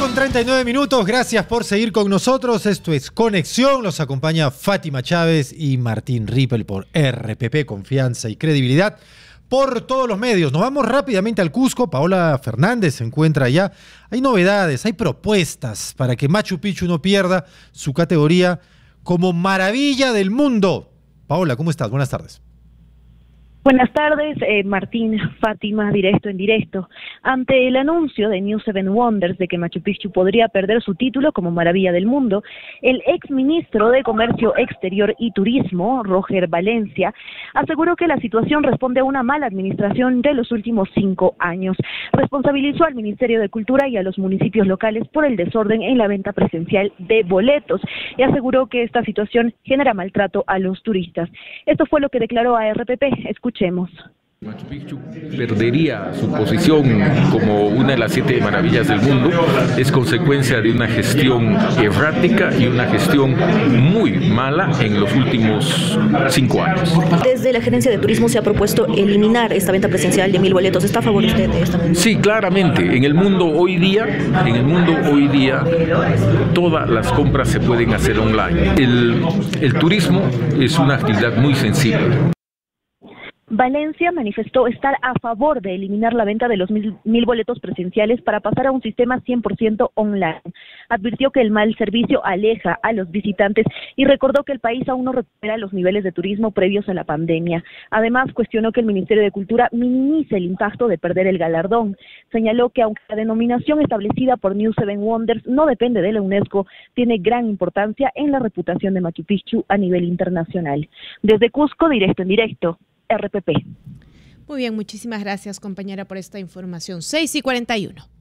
6:39, gracias por seguir con nosotros. Esto es Conexión, los acompaña Fátima Chávez y Martín Rippel por RPP, confianza y credibilidad por todos los medios. Nos vamos rápidamente al Cusco. Paola Fernández se encuentra allá. Hay novedades, hay propuestas para que Machu Picchu no pierda su categoría como maravilla del mundo. Paola, ¿cómo estás? Buenas tardes. Buenas tardes, Martín, Fátima, directo en directo. Ante el anuncio de New Seven Wonders de que Machu Picchu podría perder su título como maravilla del mundo, el exministro de Comercio Exterior y Turismo, Roger Valencia, aseguró que la situación responde a una mala administración de los últimos 5 años. Responsabilizó al Ministerio de Cultura y a los municipios locales por el desorden en la venta presencial de boletos y aseguró que esta situación genera maltrato a los turistas. Esto fue lo que declaró a RPP. Escuchemos. Machu Picchu perdería su posición como una de las 7 maravillas del mundo. Es consecuencia de una gestión errática y una gestión muy mala en los últimos 5 años. Desde la Gerencia de Turismo se ha propuesto eliminar esta venta presencial de 1000 boletos. ¿Está a favor usted de esta medida? Sí, claramente. En el mundo hoy día, todas las compras se pueden hacer online. El turismo es una actividad muy sensible. Valencia manifestó estar a favor de eliminar la venta de los 1000 boletos presenciales para pasar a un sistema 100% online. Advirtió que el mal servicio aleja a los visitantes y recordó que el país aún no recupera los niveles de turismo previos a la pandemia. Además, cuestionó que el Ministerio de Cultura minimice el impacto de perder el galardón. Señaló que aunque la denominación establecida por New Seven Wonders no depende de la UNESCO, tiene gran importancia en la reputación de Machu Picchu a nivel internacional. Desde Cusco, directo en directo. RPP. Muy bien, muchísimas gracias, compañera, por esta información. 6:41.